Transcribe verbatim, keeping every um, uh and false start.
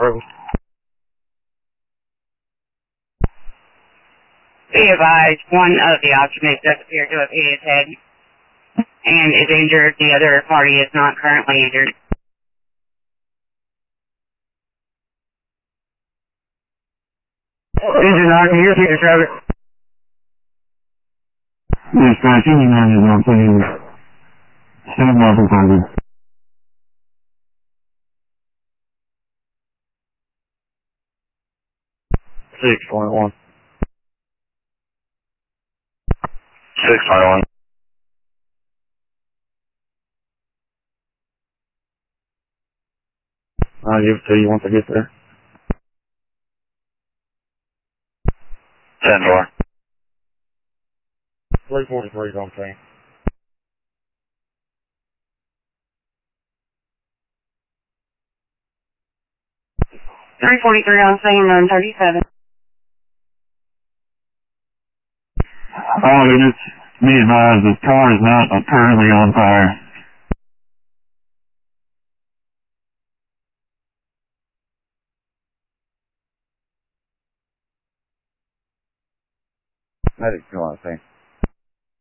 road. Be advised, one of the occupants does appear to have hit his head and is injured. The other party is not currently injured. Engine nine, can you repeat the traffic? Yes, guys, engine nine is on putting seven miles hundred. six twenty-one. six twenty-one. I'll give it to you once I get there. ten four. three forty-three is on scene. three forty-three on scene, nine thirty-seven. All units, be advised, the car is not currently on fire. Medic's still on scene.